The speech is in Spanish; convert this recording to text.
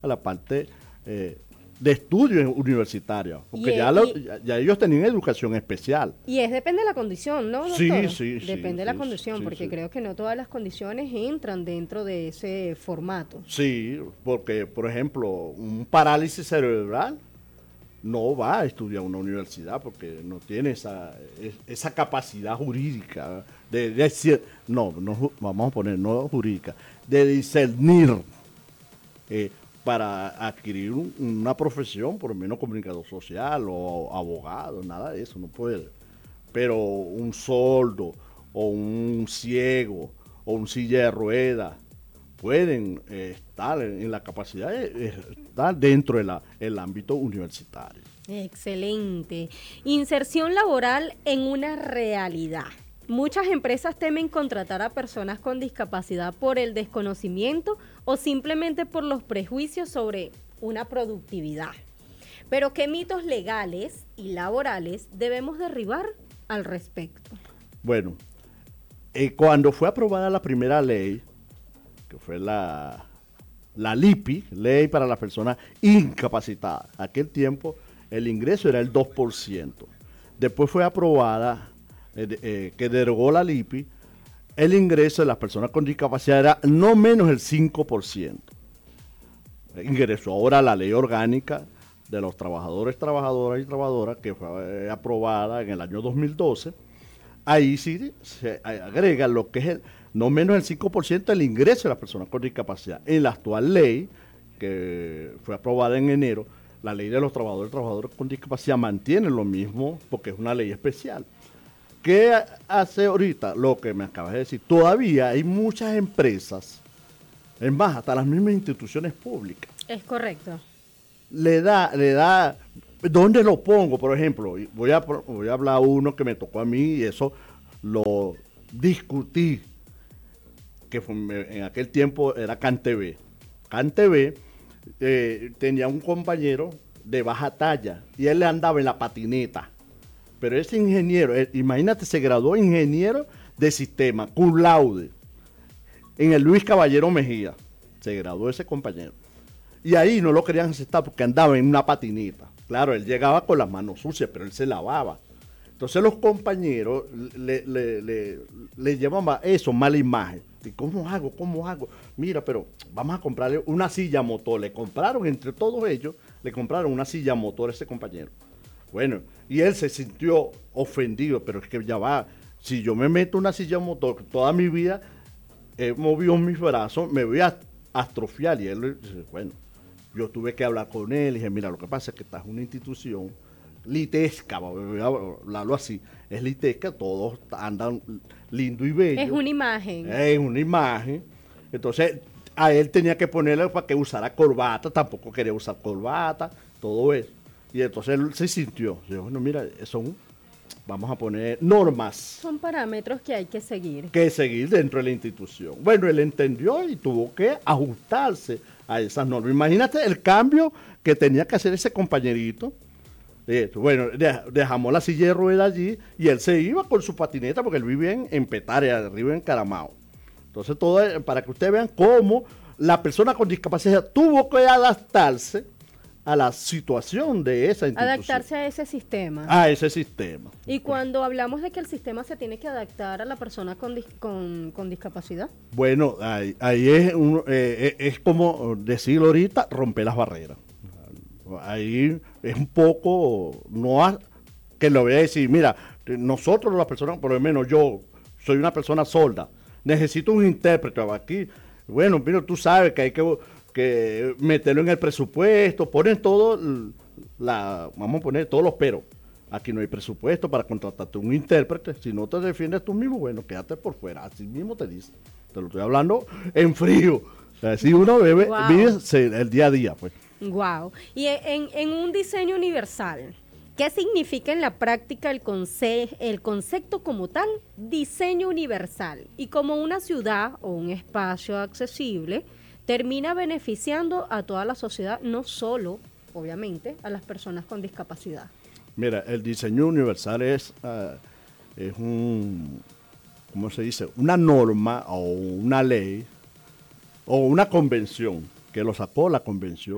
a la parte de estudios universitarios, porque ya ellos tenían educación especial. Y depende de la condición, ¿no, Sí, doctor? sí, Depende de la sí, condición, sí, porque sí. creo que no todas las condiciones entran dentro de ese formato. Sí, porque, por ejemplo, un parálisis cerebral no va a estudiar una universidad porque no tiene esa capacidad jurídica de decir, vamos a poner, no jurídica, de discernir eh, para adquirir una profesión, por lo menos comunicador social o abogado, nada de eso, no puede. Pero un sordo o un ciego o un silla de ruedas pueden estar en la capacidad de estar dentro del ámbito universitario. Excelente. Inserción laboral en una realidad. Muchas empresas temen contratar a personas con discapacidad por el desconocimiento o simplemente por los prejuicios sobre una productividad. Pero ¿qué mitos legales y laborales debemos derribar al respecto? Bueno, cuando fue aprobada la primera ley, que fue la LIPI, Ley para las Personas Incapacitadas, aquel tiempo el ingreso era el 2%. Después fue aprobada, que derogó la LIPI, el ingreso de las personas con discapacidad era no menos el 5%. Ingresó ahora la ley orgánica de los trabajadores, trabajadoras y trabajadoras, que fue aprobada en el año 2012. Ahí sí se agrega lo que es no menos el 5% del ingreso de las personas con discapacidad. En la actual ley, que fue aprobada en enero, la ley de los trabajadores y trabajadoras con discapacidad mantiene lo mismo porque es una ley especial. ¿Qué hace ahorita? Lo que me acabas de decir. Todavía hay muchas empresas, es más, hasta las mismas instituciones públicas. Es correcto. Le da, ¿dónde lo pongo? Por ejemplo, voy a hablar uno que me tocó a mí y eso lo discutí, que fue, en aquel tiempo era CanTV. CanTV tenía un compañero de baja talla y él le andaba en la patineta. Pero ese ingeniero, imagínate, se graduó ingeniero de sistema, cum laude, en el Luis Caballero Mejía. Se graduó ese compañero. Y ahí no lo querían aceptar porque andaba en una patineta. Claro, él llegaba con las manos sucias, pero él se lavaba. Entonces los compañeros le llevaban eso, mala imagen. ¿Y cómo hago? ¿Cómo hago? Mira, pero vamos a comprarle una silla motor. Le compraron, entre todos ellos, le compraron una silla motor a ese compañero. Bueno, y él se sintió ofendido, pero es que ya va. Si yo me meto una silla motor, toda mi vida he movido mis brazos, me voy a atrofiar. Y él dice, bueno, yo tuve que hablar con él y dije, mira, lo que pasa es que esta es una institución litesca, voy a hablarlo así, es litesca, todos andan lindo y bello. Es una imagen. Es una imagen. Entonces, a él tenía que ponerle para que usara corbata, tampoco quería usar corbata, todo eso. Y entonces él se sintió, dijo, bueno, mira, vamos a poner normas. Son parámetros que hay que seguir. Que seguir dentro de la institución. Bueno, él entendió y tuvo que ajustarse a esas normas. Imagínate el cambio que tenía que hacer ese compañerito. Bueno, dejamos la silla de ruedas allí y él se iba con su patineta porque él vivía en Petare, arriba en Caramao. Entonces, para que ustedes vean cómo la persona con discapacidad tuvo que adaptarse a la situación de esa institución. Adaptarse a ese sistema. A ese sistema. Y cuando hablamos de que el sistema se tiene que adaptar a la persona con discapacidad. Bueno, ahí es como decirlo ahorita, romper las barreras. Ahí es un poco, que lo voy a decir, mira, nosotros las personas, por lo menos yo, soy una persona sorda, necesito un intérprete aquí. Bueno, pero tú sabes que hay que meterlo en el presupuesto, ponen todo, vamos a poner todos los peros. Aquí no hay presupuesto para contratarte un intérprete. Si no te defiendes tú mismo, bueno, quédate por fuera. Así mismo te dice. Te lo estoy hablando en frío. O sea, si uno vive el día a día, pues. Wow. Y en un diseño universal, ¿qué significa en la práctica el concepto como tal, diseño universal? Y como una ciudad o un espacio accesible termina beneficiando a toda la sociedad, no solo, obviamente, a las personas con discapacidad. Mira, el diseño universal es ¿cómo se dice? Una norma o una ley o una convención que lo sacó la Convención